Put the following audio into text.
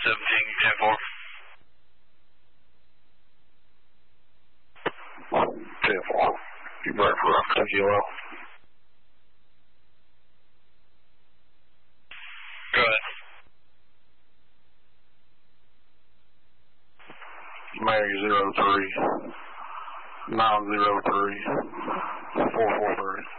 10-4. 10-4. You ready for rough 2 kilo? Go ahead. Mary 03 903 443.